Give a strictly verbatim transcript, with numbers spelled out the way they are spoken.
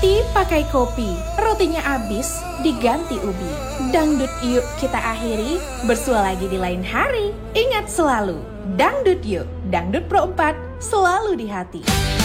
Roti pakai kopi, rotinya abis diganti ubi. Dangdut yuk kita akhiri, bersua lagi di lain hari. Ingat selalu, dangdut yuk, dangdut pro empat selalu di hati.